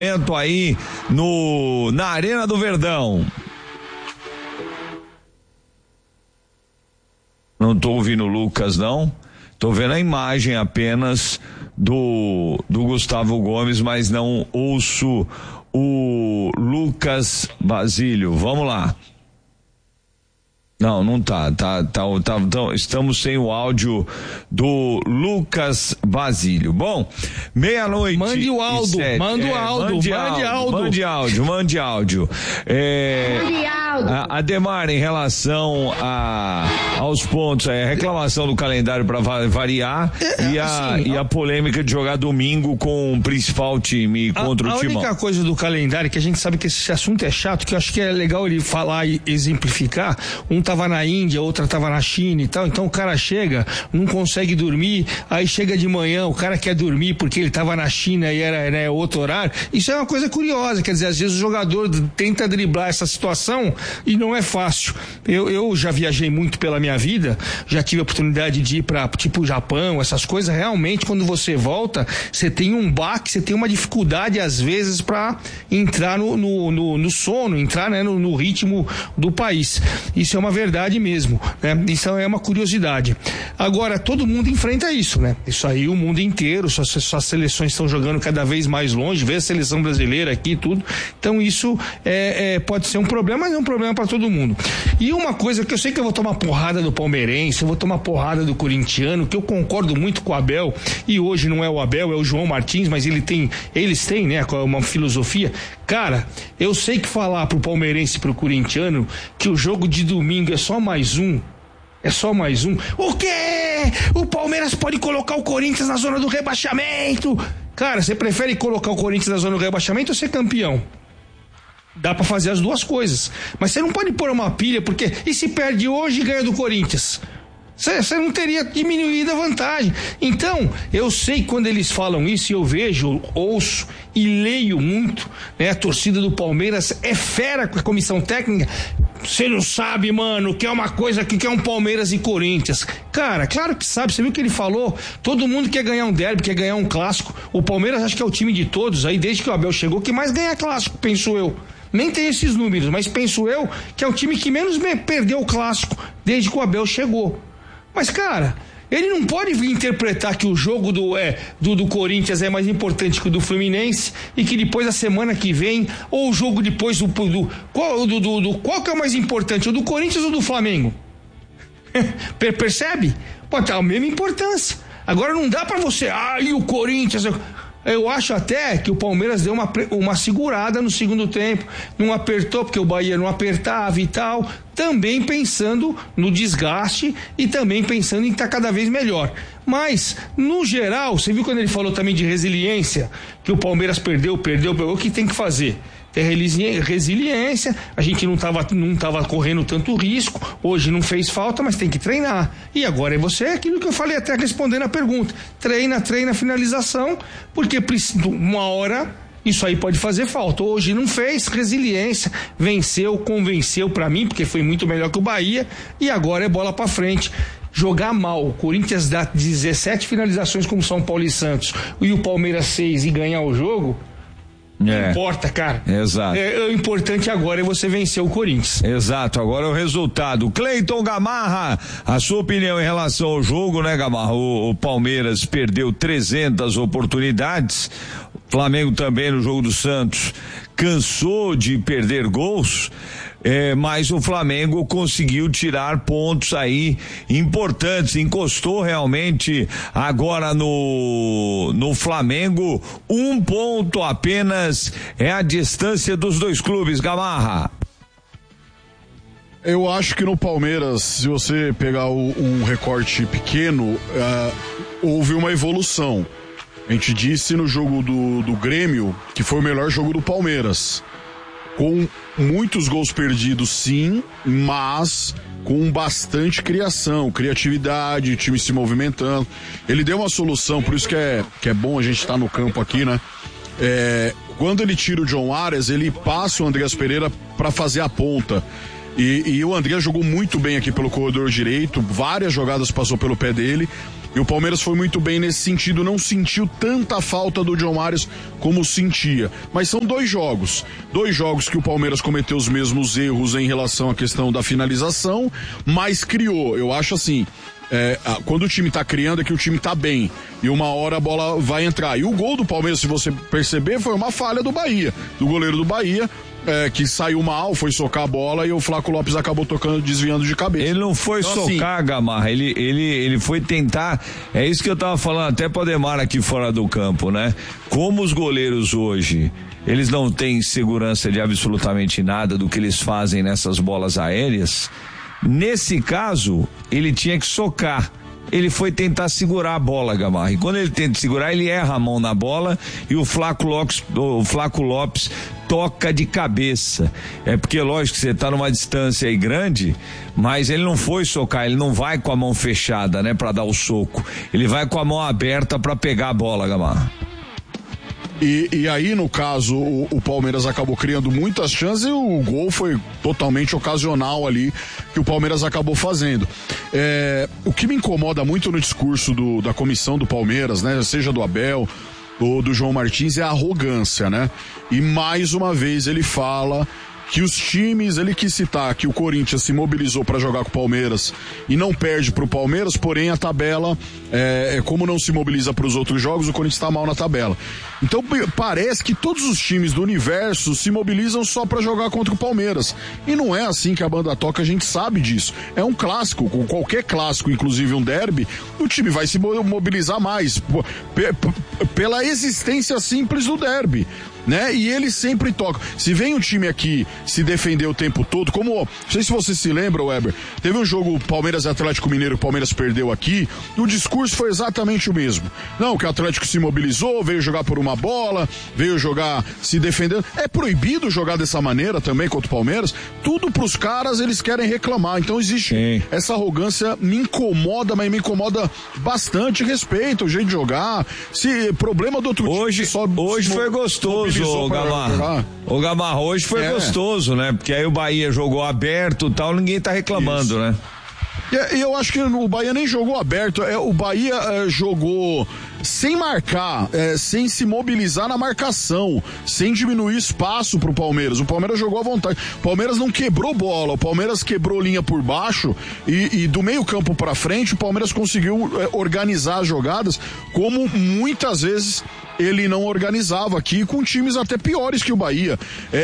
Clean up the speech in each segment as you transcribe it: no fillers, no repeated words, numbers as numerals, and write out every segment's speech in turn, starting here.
Aí na Arena do Verdão. Não tô ouvindo o Lucas, não. Tô vendo a imagem apenas do Gustavo Gomes, mas não ouço o Lucas Basílio. Vamos lá. Não tá. Estamos sem o áudio do Lucas Basílio. Bom, meia-noite. Mande o Aldo, mande áudio. Ademar, em relação aos pontos, a reclamação do calendário para variar e a polêmica de jogar domingo com o principal time contra o Timão. A única coisa do calendário que a gente sabe que esse assunto é chato, que eu acho que é legal ele falar e exemplificar. Tava na Índia, outra tava na China e tal, então o cara chega, não consegue dormir, aí chega de manhã, o cara quer dormir porque ele tava na China e era, né, outro horário. Isso é uma coisa curiosa, quer dizer, às vezes o jogador tenta driblar essa situação e não é fácil. Eu já viajei muito pela minha vida, já tive a oportunidade de ir pra, tipo, Japão, essas coisas. Realmente, quando você volta, você tem um baque, você tem uma dificuldade às vezes pra entrar no sono, entrar, né, no ritmo do país. Isso é uma verdade mesmo, né? Isso é uma curiosidade. Agora, todo mundo enfrenta isso, né? Isso aí, o mundo inteiro, suas seleções estão jogando cada vez mais longe, vê a seleção brasileira aqui e tudo. Então, isso pode ser um problema, mas é um problema para todo mundo. E uma coisa que eu sei que eu vou tomar porrada do palmeirense, eu vou tomar porrada do corintiano, que eu concordo muito com o Abel, e hoje não é o Abel, é o João Martins, mas eles têm, né, uma filosofia. Cara, eu sei que falar pro palmeirense e pro corintiano que o jogo de domingo é só mais um. O quê? O Palmeiras pode colocar o Corinthians na zona do rebaixamento? Cara, você prefere colocar o Corinthians na zona do rebaixamento ou ser campeão? Dá pra fazer as duas coisas. Mas você não pode pôr uma pilha, porque e se perde hoje e ganha do Corinthians? Você não teria diminuído a vantagem. Então, eu sei que quando eles falam isso, eu vejo, ouço e leio muito, né? A torcida do Palmeiras é fera com a comissão técnica. Você não sabe, mano, que é uma coisa que é um Palmeiras e Corinthians. Cara, claro que sabe, você viu o que ele falou? Todo mundo quer ganhar um derby, quer ganhar um clássico. O Palmeiras acho que é o time de todos, aí desde que o Abel chegou, que mais ganha clássico, penso eu. Nem tem esses números, mas penso eu que é o time que menos perdeu o clássico desde que o Abel chegou. Mas, cara, ele não pode vir interpretar que o jogo do Corinthians é mais importante que o do Fluminense e que depois da semana que vem, ou o jogo depois qual que é o mais importante, o do Corinthians ou do Flamengo? Percebe? Pode ter a mesma importância. Agora não dá pra você, e o Corinthians... Eu acho até que o Palmeiras deu uma segurada no segundo tempo, não apertou porque o Bahia não apertava e tal, também pensando no desgaste e também pensando em estar cada vez melhor. Mas, no geral, você viu quando ele falou também de resiliência, que o Palmeiras perdeu, o que tem que fazer? Ter resiliência, a gente não tava correndo tanto risco, hoje não fez falta, mas tem que treinar. E agora é você, aquilo que eu falei até respondendo a pergunta, treina a finalização, porque uma hora isso aí pode fazer falta. Hoje não fez, resiliência, venceu, convenceu pra mim, porque foi muito melhor que o Bahia, e agora é bola pra frente. Jogar mal, o Corinthians dá 17 finalizações como São Paulo e Santos, e o Palmeiras 6 e ganhar o jogo, não importa, cara. Exato. O importante agora é você vencer o Corinthians. Exato, agora é o resultado. Cleiton Gamarra, a sua opinião em relação ao jogo, né, Gamarra? O Palmeiras perdeu 300 oportunidades, o Flamengo também no jogo do Santos cansou de perder gols, mas o Flamengo conseguiu tirar pontos aí importantes, encostou realmente agora no Flamengo, 1 ponto apenas é a distância dos dois clubes, Gamarra. Eu acho que no Palmeiras, se você pegar um recorte pequeno, houve uma evolução. A gente disse no jogo do Grêmio que foi o melhor jogo do Palmeiras. Com muitos gols perdidos, sim, mas com bastante criatividade, o time se movimentando. Ele deu uma solução, por isso que é bom a gente estar no campo aqui, né? Quando ele tira o John Arias, ele passa o Andreas Pereira para fazer a ponta. E o André jogou muito bem aqui pelo corredor direito, várias jogadas passou pelo pé dele, E o Palmeiras foi muito bem nesse sentido, não sentiu tanta falta do John Arias como sentia. Mas são dois jogos que o Palmeiras cometeu os mesmos erros em relação à questão da finalização, mas criou. Eu acho assim, quando o time tá criando é que o time tá bem, e uma hora a bola vai entrar. E o gol do Palmeiras, se você perceber, foi uma falha do Bahia, do goleiro do Bahia, que saiu mal, foi socar a bola e o Flaco Lopes acabou tocando, desviando de cabeça. Ele não foi então, socar, assim, Gamarra, ele foi tentar, é isso que eu tava falando até pro Ademar aqui fora do campo, né? Como os goleiros hoje, eles não têm segurança de absolutamente nada do que eles fazem nessas bolas aéreas, nesse caso, ele tinha que socar. Ele foi tentar segurar a bola, Gamarra. E quando ele tenta segurar, ele erra a mão na bola e o Flaco Lopes toca de cabeça. É porque, lógico, você tá numa distância aí grande, mas ele não foi socar, ele não vai com a mão fechada, né, pra dar o soco. Ele vai com a mão aberta pra pegar a bola, Gamarra. E aí, no caso, o Palmeiras acabou criando muitas chances e o gol foi totalmente ocasional ali que o Palmeiras acabou fazendo. O que me incomoda muito no discurso da comissão do Palmeiras, né, seja do Abel ou do João Martins, é a arrogância, né? E mais uma vez ele fala que os times, ele quis citar que o Corinthians se mobilizou para jogar com o Palmeiras e não perde pro Palmeiras, porém a tabela, como não se mobiliza para os outros jogos, o Corinthians está mal na tabela. Então parece que todos os times do universo se mobilizam só para jogar contra o Palmeiras. E não é assim que a banda toca, a gente sabe disso. É um clássico, com qualquer clássico, inclusive um derby, o time vai se mobilizar mais pela existência simples do derby, né? E eles sempre tocam. Se vem um time aqui se defender o tempo todo, como, não sei se você se lembra, Weber, teve um jogo Palmeiras e Atlético Mineiro, o Palmeiras perdeu aqui, e o discurso foi exatamente o mesmo. Não, que o Atlético se mobilizou, veio jogar por uma bola, veio jogar se defendendo. É proibido jogar dessa maneira também contra o Palmeiras. Tudo pros caras, eles querem reclamar. Então existe essa arrogância, me incomoda, mas me incomoda bastante. Respeito o jeito de jogar. Se problema do outro time, hoje foi gostoso, ô Gamarra. Ô Gamarra, hoje foi gostoso, né? Porque aí o Bahia jogou aberto e tal, ninguém tá reclamando, né? E eu acho que o Bahia nem jogou aberto, o Bahia jogou sem marcar, sem se mobilizar na marcação, sem diminuir espaço pro Palmeiras. O Palmeiras jogou à vontade. O Palmeiras não quebrou bola, o Palmeiras quebrou linha por baixo e do meio campo pra frente o Palmeiras conseguiu organizar as jogadas como muitas vezes ele não organizava aqui, com times até piores que o Bahia.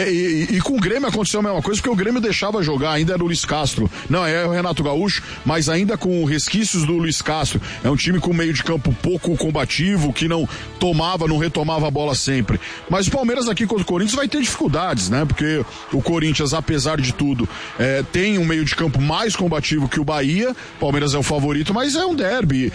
E com o Grêmio aconteceu a mesma coisa, porque o Grêmio deixava jogar, ainda era o Luiz Castro. Não, é o Renato Gaúcho, mas ainda com resquícios do Luiz Castro. É um time com meio de campo pouco combativo, que não retomava a bola sempre. Mas o Palmeiras aqui contra o Corinthians vai ter dificuldades, né? Porque o Corinthians, apesar de tudo, tem um meio de campo mais combativo que o Bahia. O Palmeiras é o favorito, mas é um derby.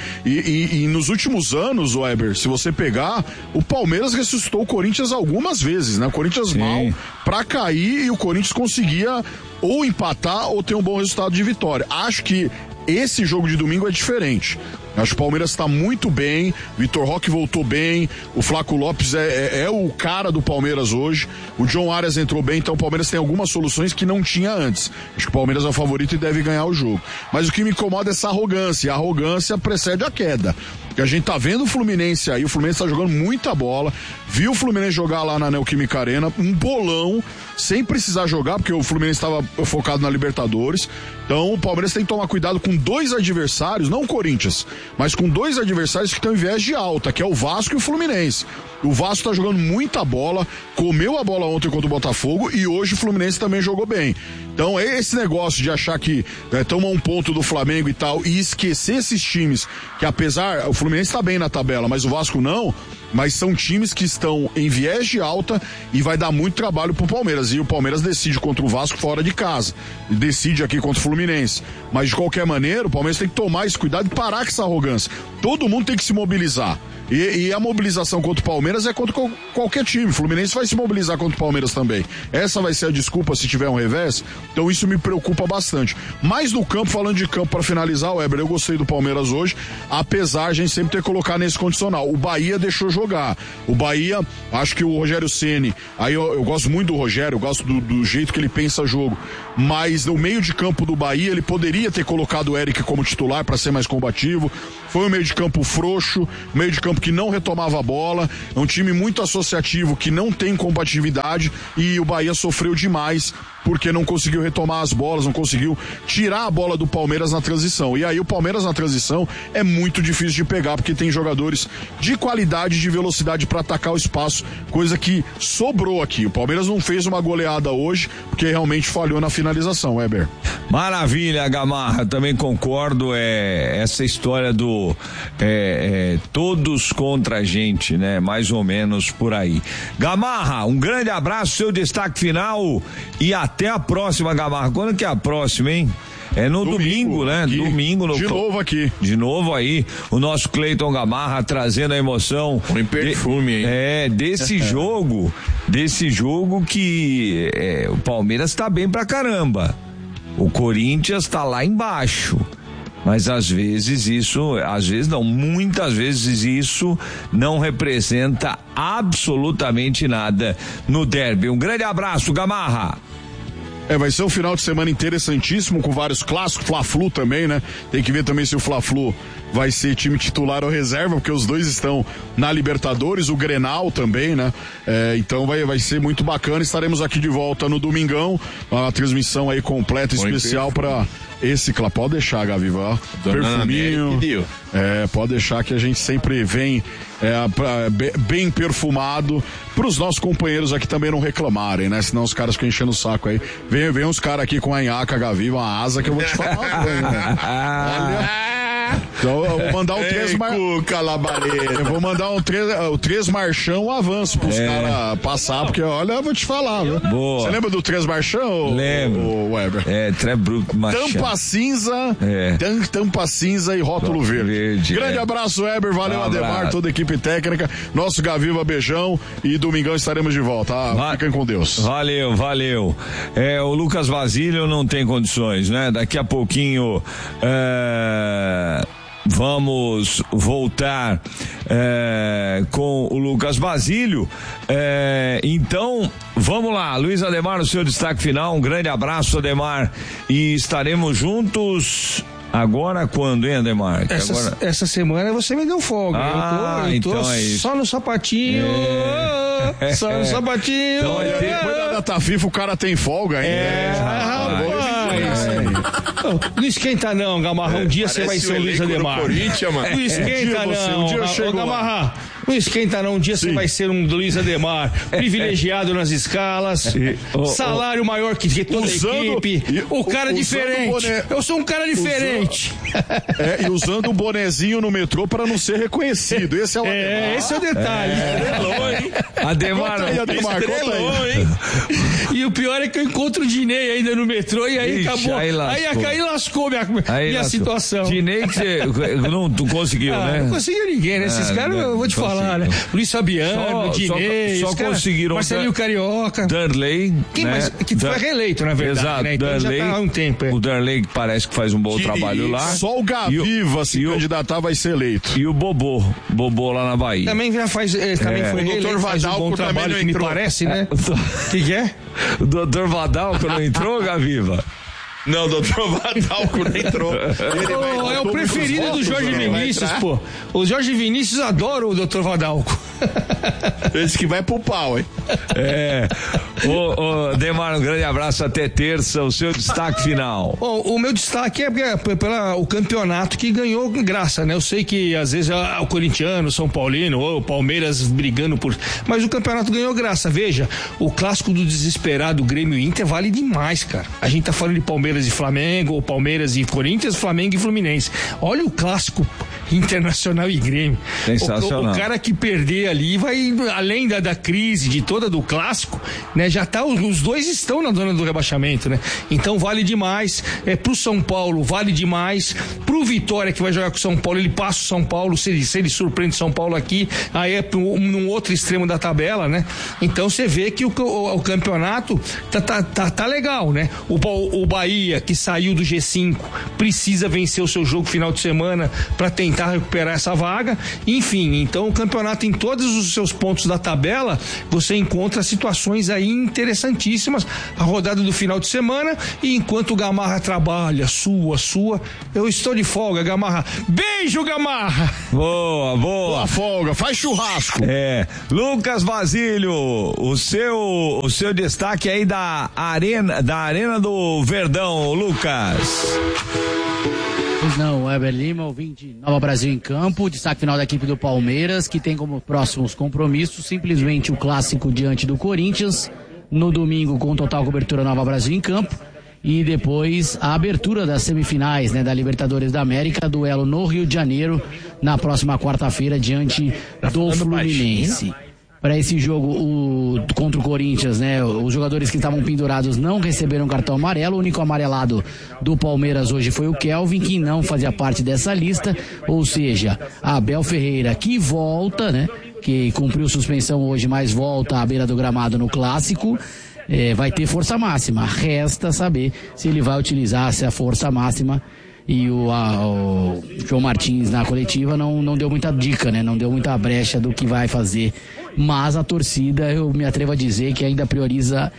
E nos últimos anos, Weber, se você pegar, o Palmeiras ressuscitou o Corinthians algumas vezes, né? O Corinthians mal pra cair e o Corinthians conseguia ou empatar ou ter um bom resultado de vitória. Acho que esse jogo de domingo é diferente. Acho que o Palmeiras está muito bem, Vitor Roque voltou bem, o Flaco Lopes é o cara do Palmeiras hoje, o John Arias entrou bem, então o Palmeiras tem algumas soluções que não tinha antes. Acho que o Palmeiras é o favorito e deve ganhar o jogo. Mas o que me incomoda é essa arrogância, a arrogância precede a queda. Porque a gente tá vendo o Fluminense aí, o Fluminense tá jogando muita bola, viu o Fluminense jogar lá na Neoquímica Arena, um bolão, sem precisar jogar, porque o Fluminense estava focado na Libertadores. Então o Palmeiras tem que tomar cuidado com dois adversários, não o Corinthians, mas com dois adversários que estão em viés de alta, que é o Vasco e o Fluminense. O Vasco tá jogando muita bola, comeu a bola ontem contra o Botafogo e hoje o Fluminense também jogou bem. Então esse negócio de achar que toma um ponto do Flamengo e tal e esquecer esses times que, apesar, o Fluminense tá bem na tabela, mas o Vasco não, mas são times que estão em viés de alta e vai dar muito trabalho pro Palmeiras. E o Palmeiras decide contra o Vasco fora de casa, decide aqui contra o Fluminense. Mas de qualquer maneira, o Palmeiras tem que tomar esse cuidado e parar com essa arrogância. Todo mundo tem que se mobilizar. E a mobilização contra o Palmeiras é contra qualquer time. O Fluminense vai se mobilizar contra o Palmeiras também. Essa vai ser a desculpa se tiver um revés. Então isso me preocupa bastante. Mas no campo, falando de campo para finalizar, Weber, eu gostei do Palmeiras hoje, apesar de a gente sempre ter colocado nesse condicional. O Bahia deixou jogar. O Bahia, acho que o Rogério Ceni, aí eu gosto muito do Rogério, eu gosto do jeito que ele pensa jogo. Mas no meio de campo do Bahia, ele poderia ter colocado o Eric como titular para ser mais combativo. foi um meio de campo frouxo, meio de campo que não retomava a bola, é um time muito associativo que não tem combatividade e o Bahia sofreu demais porque não conseguiu retomar as bolas, não conseguiu tirar a bola do Palmeiras na transição. E aí o Palmeiras na transição é muito difícil de pegar, porque tem jogadores de qualidade, de velocidade para atacar o espaço, coisa que sobrou aqui. O Palmeiras não fez uma goleada hoje, porque realmente falhou na finalização, Weber. Maravilha, Gamarra, também concordo, essa história do todos contra a gente, né? Mais ou menos por aí. Gamarra, um grande abraço, seu destaque final e até a próxima, Gamarra. Quando que é a próxima, hein? É no domingo, né? Aqui. Domingo. De novo aqui. De novo aí, o nosso Cleiton Gamarra trazendo a emoção. Põe perfume, hein? Desse jogo que o Palmeiras tá bem pra caramba. O Corinthians tá lá embaixo. Mas muitas vezes isso não representa absolutamente nada no derby. Um grande abraço, Gamarra. Vai ser um final de semana interessantíssimo, com vários clássicos, Fla-Flu também, né? Tem que ver também se o Fla-Flu vai ser time titular ou reserva, porque os dois estão na Libertadores, o Grenal também, né? Então vai ser muito bacana, estaremos aqui de volta no domingão, uma transmissão aí completa, especial para esse, pode deixar, Gaviva, perfuminho, pode deixar que a gente sempre vem bem perfumado, pros nossos companheiros aqui também não reclamarem, né? Senão os caras ficam enchendo o saco aí. Vem uns caras aqui com a nhaca, Gaviva, uma asa que eu vou te falar. Né? Olha... Então eu vou mandar um 3 Eu vou mandar o 3 marchão, avanço pros caras passar, porque olha, eu vou te falar, viu? Boa. Você lembra do 3 marchão? Lembro. Weber? Tré bruto marchão. Tampa cinza e rótulo verde. Grande abraço, Weber, valeu, Ademar, toda a equipe técnica, nosso Gaviva, beijão, e domingão estaremos de volta, fiquem com Deus. Valeu. O Lucas Basílio não tem condições, né? Daqui a pouquinho vamos voltar com o Lucas Basílio. Então, vamos lá, Luiz Ademar, o seu destaque final. Um grande abraço, Ademar, e estaremos juntos. Agora quando, hein, Ademar? Essa semana você me deu folga. Eu tô então só no sapatinho. Só no sapatinho. Então, depois da data FIFA o cara tem folga ainda. Não esquenta não, Gamarra. Um dia você vai ser o Luiz Ademar. Não esquenta não, Gamarra. Não esquenta não, um dia você vai ser um Luiz Ademar, privilegiado nas escalas, salário maior que toda a equipe, o cara diferente. Eu sou um cara diferente. E usando o bonezinho no metrô para não ser reconhecido. Esse é o Ademar. Esse é o detalhe. Ademar, conta aí. E o pior é que eu encontro o Dinei ainda no metrô e aí acabou. Aí lascou minha situação. Dinei que você não conseguiu, né? Não conseguiu ninguém, né? Esses caras, eu vou te falar, né? Luiz Fabiano, Dinei, só conseguiram Marcelinho Carioca. Darley, que foi reeleito, na verdade. Exato, né? Então Darley, já tá há um tempo. O Darley que parece que faz um bom trabalho lá. Só o Gaviva se candidatar vai ser eleito. E o Bobô lá na Bahia. Também já faz, também foi reeleito, o Dr. Vadalco um bom trabalho, que me parece, né? O que é? O Dr. Vadalco não entrou, Gaviva? Não, o Dr. Vadalco não entrou. É o preferido do Jorge Vinícius, pô. O Jorge Vinícius adora o Dr. Vadalco. Esse que vai pro pau, hein? Demar, um grande abraço, até terça, o seu destaque final. O meu destaque é pelo campeonato que ganhou graça, né? Eu sei que às vezes o corintiano, o São Paulino, ou o Palmeiras brigando mas o campeonato ganhou graça. Veja, o clássico do desesperado Grêmio e Inter vale demais, cara. A gente tá falando de Palmeiras e Flamengo, ou Palmeiras e Corinthians, Flamengo e Fluminense. Olha o clássico Internacional e Grêmio. Sensacional. O cara que perder ali vai, além da crise de toda do clássico, né? Já tá, os dois estão na zona do rebaixamento, né? Então vale demais, pro São Paulo vale demais, pro Vitória que vai jogar com o São Paulo, ele passa o São Paulo, se ele surpreende o São Paulo aqui, aí é num outro extremo da tabela, né? Então você vê que o campeonato tá legal, né? O Bahia, que saiu do G5, precisa vencer o seu jogo final de semana para tentar tentar recuperar essa vaga. Enfim, então o campeonato, em todos os seus pontos da tabela, você encontra situações aí interessantíssimas. A rodada do final de semana, e enquanto o Gamarra trabalha, sua, eu estou de folga, Gamarra. Beijo, Gamarra! Boa folga, faz churrasco. Lucas Basílio, o seu destaque aí da Arena do Verdão, Lucas. Pois não, Weber Lima, ouvinte Nova Brasil em Campo, destaque final da equipe do Palmeiras, que tem como próximos compromissos simplesmente o clássico diante do Corinthians, no domingo com total cobertura Nova Brasil em Campo, e depois a abertura das semifinais, né, da Libertadores da América, duelo no Rio de Janeiro, na próxima quarta-feira, diante do Fluminense. Para esse jogo contra o Corinthians, né, os jogadores que estavam pendurados não receberam cartão amarelo. O único amarelado do Palmeiras hoje foi o Kelvin, que não fazia parte dessa lista, ou seja, Abel Ferreira, que volta, né, que cumpriu suspensão hoje, mas volta à beira do gramado no clássico. Vai ter força máxima. Resta saber se ele vai utilizar essa força máxima. E o João Martins na coletiva não deu muita dica, né? Não deu muita brecha do que vai fazer. Mas a torcida, eu me atrevo a dizer que ainda prioriza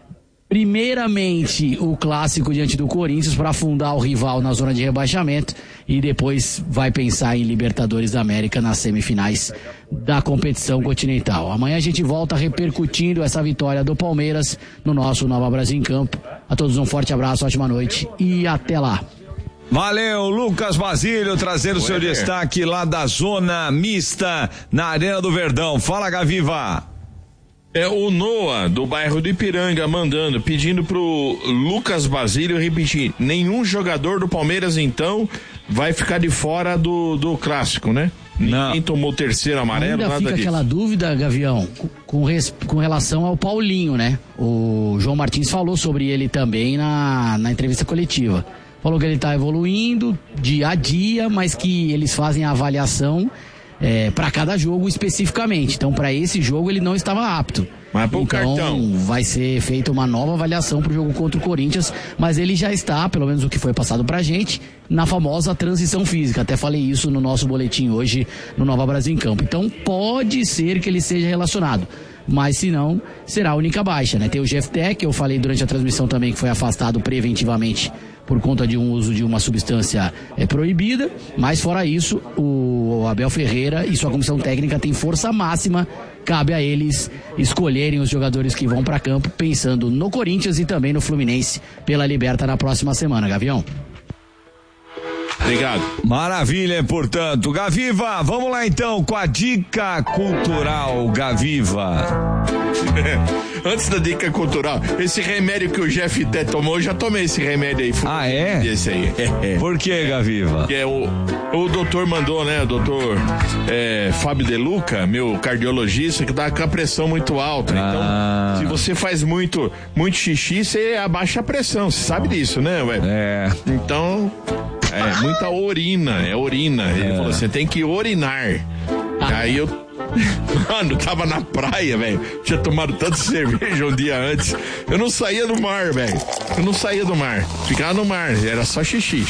primeiramente o clássico diante do Corinthians para afundar o rival na zona de rebaixamento, e depois vai pensar em Libertadores da América nas semifinais da competição continental. Amanhã a gente volta repercutindo essa vitória do Palmeiras no nosso Nova Brasil em Campo. A todos um forte abraço, ótima noite e até lá. Valeu, Lucas Basílio, trazendo seu destaque lá da zona mista na Arena do Verdão. Fala, Gaviva. O Noah, do bairro do Ipiranga, pedindo pro Lucas Basílio repetir: nenhum jogador do Palmeiras, então, vai ficar de fora do clássico, né? Não. Ninguém tomou terceiro amarelo, ainda nada fica disso. Aquela dúvida, Gavião, com relação ao Paulinho, né? O João Martins falou sobre ele também na entrevista coletiva. Falou que ele está evoluindo dia a dia, mas que eles fazem a avaliação para cada jogo especificamente. Então, para esse jogo ele não estava apto. Mas pro cartão vai ser feita uma nova avaliação para o jogo contra o Corinthians, mas ele já está, pelo menos o que foi passado pra gente, na famosa transição física. Até falei isso no nosso boletim hoje no Nova Brasil em Campo. Então pode ser que ele seja relacionado, mas se não, será a única baixa, né? Tem o Jefté, que eu falei durante a transmissão também, que foi afastado preventivamente por conta de um uso de uma substância proibida, mas fora isso, o Abel Ferreira e sua comissão técnica tem força máxima. Cabe a eles escolherem os jogadores que vão para campo, pensando no Corinthians e também no Fluminense pela Liberta na próxima semana, Gavião. Obrigado. Maravilha, portanto. Gaviva, vamos lá então com a dica cultural, Gaviva. Antes da dica cultural, esse remédio que o Jeff Té tomou, eu já tomei esse remédio aí. Ah, é? Esse aí. Por que, Gaviva? Que o doutor mandou, né? O doutor Fábio De Luca, meu cardiologista, que tá com a pressão muito alta. Então, se você faz muito xixi, você abaixa a pressão. Você sabe disso, né, ué? Então, muita urina. Ele falou, você tem que urinar. Aí eu... Mano, tava na praia, velho. Tinha tomado tanta cerveja um dia antes. Eu não saía do mar, velho. Ficava no mar. Era só xixi.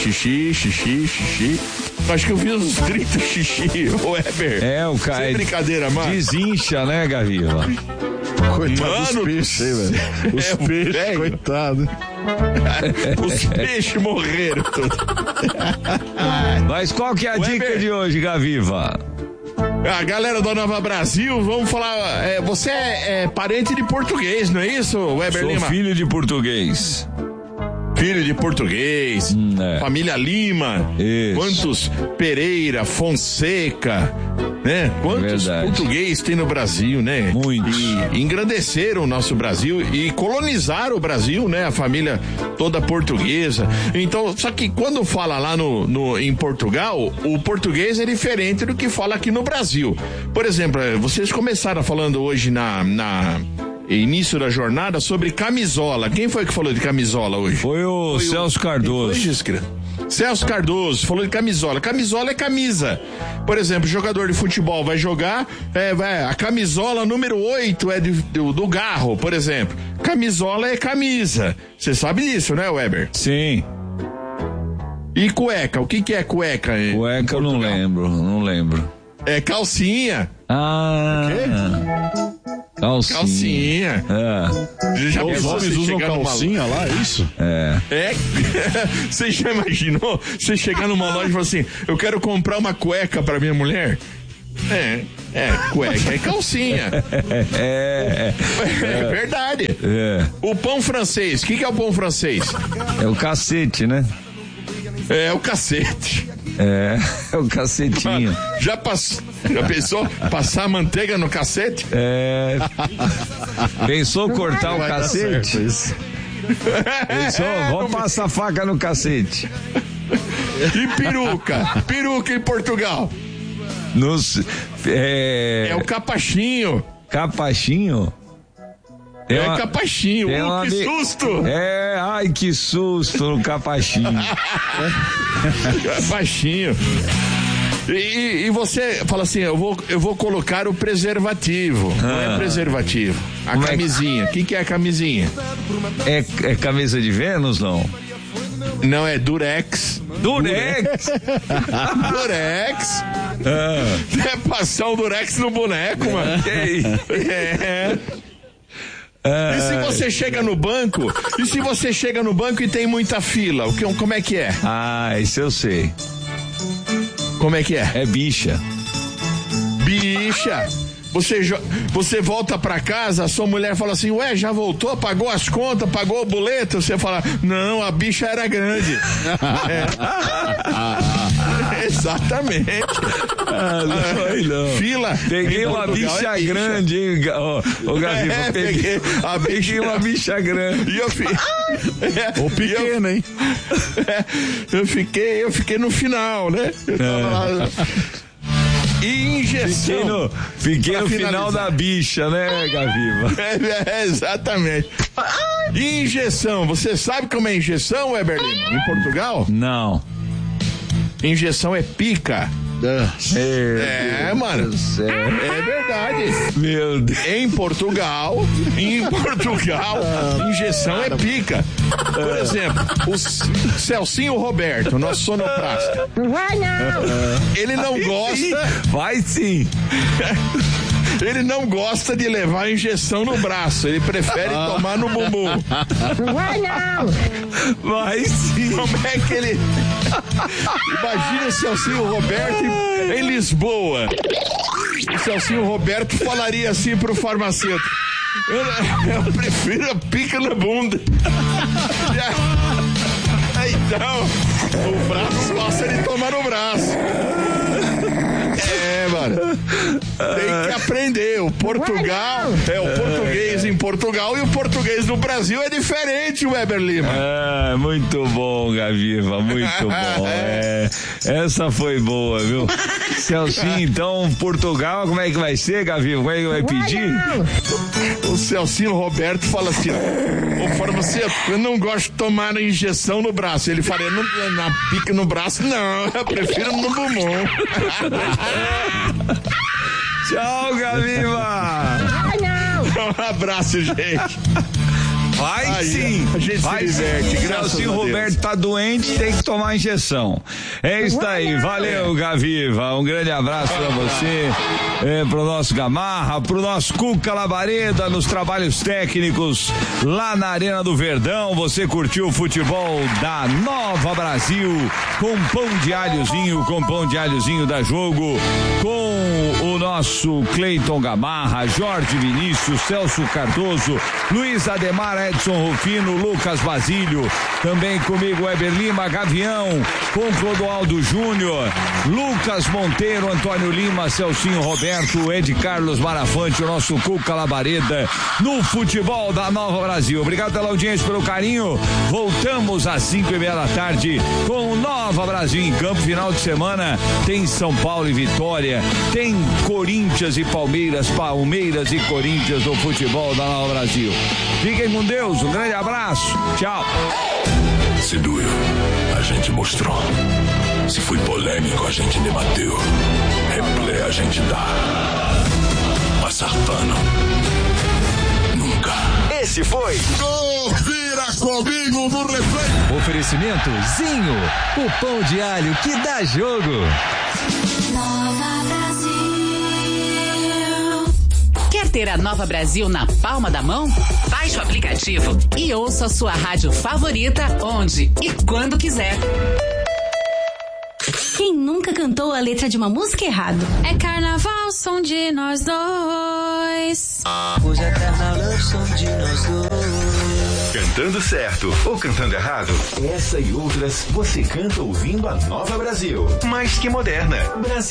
Acho que eu fiz uns 30 xixi, o Weber. O cara. Sem brincadeira, mano. Desincha, né, Gaviva? Coitado dos peixes aí, velho. Os peixes, coitado. Os peixes morreram todos. Mas qual que é a dica de hoje, Gaviva? A galera do Nova Brasil, vamos falar, você é parente de português, não é isso, Weber Lima? Sou filho de português. Filho de português, família Lima, isso. Quantos Pereira, Fonseca, né? Quantos portugues tem no Brasil, né? Muitos. E engrandeceram o nosso Brasil e colonizaram o Brasil, né? A família toda portuguesa. Então, só que quando fala lá em Portugal, o português é diferente do que fala aqui no Brasil. Por exemplo, vocês começaram falando hoje na início da jornada sobre camisola. Quem foi que falou de camisola hoje? Foi o Celso Cardoso. Celso Cardoso falou de camisola. Camisola é camisa. Por exemplo, jogador de futebol vai jogar, a camisola número 8 é do Garro, por exemplo. Camisola é camisa. Você sabe disso, né, Weber? Sim. E cueca, o que é cueca? Cueca eu não lembro. É calcinha. Calcinha. Já os homens usam calcinha lá, é isso? Você já imaginou? Você chegar numa loja e falar assim, eu quero comprar uma cueca pra minha mulher? Cueca é calcinha. É verdade. O pão francês, o que é o pão francês? É o cacete, né? É o cacete. É o cacetinho. Já pensou passar manteiga no cacete? Pensou cortar o cacete? Pensou, vamos passar a faca no cacete. E peruca em Portugal? É o capachinho. Capachinho? Capachinho, que susto! Ai, que susto no capachinho. Capachinho. E você fala assim, eu vou colocar o preservativo. Não é preservativo. A camisinha. O que é a camisinha? É camisa de Vênus, não? Não, é Durex. Durex? Durex. É passar o Durex no boneco, mano. E se você chega no banco? E tem muita fila? Como é que é? Isso eu sei. Como é que é? É bicha. Bicha. Você volta pra casa, a sua mulher fala assim, ué, já voltou, pagou as contas, pagou o boleto? Você fala, não, a bicha era grande. Exatamente. Não. Fila. Peguei uma bicha grande, hein, Gaviva? Peguei uma bicha grande. Ou pequena, hein? Eu fiquei no final, né? Eu tava lá. E injeção. Fiquei no final da bicha, né, Gaviva? Exatamente. E injeção, você sabe como é injeção, Eberlino? Em Portugal? Não. Injeção é pica. Mano. É verdade. Meu Deus. Em Portugal, injeção é pica. Por exemplo, o Celcinho Roberto, nosso sonoplasta. Ele não gosta. Vai sim. Ele não gosta de levar injeção no braço, ele prefere tomar no bumbum. Vai sim. Como é que ele... Imagina o Celcinho Roberto em Lisboa. O Celcinho Roberto falaria assim pro farmacêutico: eu prefiro a pica na bunda. Então, o braço gosta de tomar no braço. Mano, tem que aprender. O Portugal é o português em Portugal e o português no Brasil é diferente, Weber Lima. Muito bom, Gaviva, muito bom. Essa foi boa, viu? Celcinho, então, Portugal, como é que vai ser, Gaviva? Como é que vai pedir? O Celcinho Roberto fala assim: ô farmacêutico, eu não gosto de tomar injeção no braço. Ele fala, na pica no braço, não, eu prefiro no bumbum. Tchau, Gaviva! Um abraço, gente. Vai sim, a gente vai se diverte, sim. graças Se o a Deus. Roberto tá doente, tem que tomar injeção. É isso aí, valeu, Gaviva. Um grande abraço pra você, pro nosso Gamarra, pro nosso Cuca Labareda nos trabalhos técnicos lá na Arena do Verdão. Você curtiu o futebol da Nova Brasil com pão de alhozinho da Jogo, com o nosso Cleiton Gamarra, Jorge Vinícius, Celso Cardoso, Luiz Ademar, Edson Rufino, Lucas Basílio, também comigo Weber Lima, Gavião, com Clodoaldo Júnior, Lucas Monteiro, Antônio Lima, Celcinho Roberto, Ed Carlos Marafante, o nosso Cuca Labareda no futebol da Nova Brasil. Obrigado pela audiência, pelo carinho. Voltamos às 5:30 da tarde com Nova Brasil em campo. Final de semana tem São Paulo e Vitória, tem Corinthians e Palmeiras e Corinthians no futebol da Nova Brasil. Fiquem com Deus, um grande abraço, tchau. Se doeu, a gente mostrou. Se foi polêmico, a gente debateu. Replay a gente dá. Passar pano, nunca. Esse foi Gol, vira nosso amigo do Replay. Oferecimento Zinho, o pão de alho que dá jogo. Nova Brasil. Quer ter a Nova Brasil na palma da mão? Baixe o aplicativo e ouça a sua rádio favorita onde e quando quiser. Quem nunca cantou a letra de uma música errado? É carnaval, som de nós dois. Hoje é carnaval, som de nós dois. Cantando certo ou cantando errado? Essa e outras você canta ouvindo a Nova Brasil. Mais que moderna. Brasil.